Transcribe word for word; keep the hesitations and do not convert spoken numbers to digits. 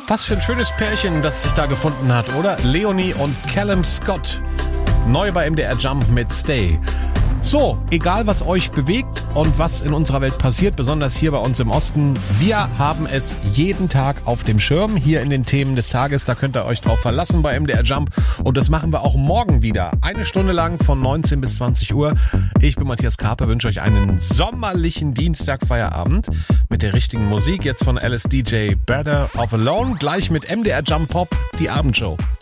Was für ein schönes Pärchen, das sich da gefunden hat, oder? Leonie und Callum Scott. Neu bei M D R Jump mit Stay. So, egal was euch bewegt und was in unserer Welt passiert, besonders hier bei uns im Osten, wir haben es jeden Tag auf dem Schirm, hier in den Themen des Tages, da könnt ihr euch drauf verlassen bei M D R Jump und das machen wir auch morgen wieder, eine Stunde lang von neunzehn bis zwanzig Uhr. Ich bin Matthias Karpe, wünsche euch einen sommerlichen Dienstagfeierabend mit der richtigen Musik, jetzt von Alice D J, Better Off Alone, gleich mit M D R Jump Pop, die Abendshow.